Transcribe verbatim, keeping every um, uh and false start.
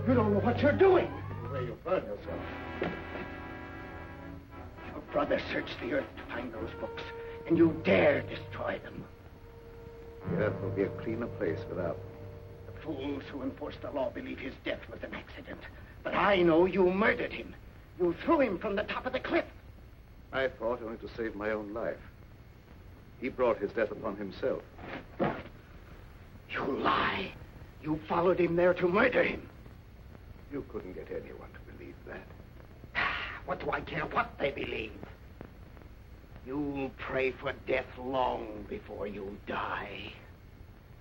You don't know what you're doing. The way you burn yourself. Your brother searched the earth to find those books, and you dare destroy them. The earth will be a cleaner place without them. The fools who enforce the law believe his death was an accident. But I know you murdered him. You threw him from the top of the cliff. I fought only to save my own life. He brought his death upon himself. You lie. You followed him there to murder him. You couldn't get anyone to believe that. What do I care what they believe? You'll pray for death long before you die.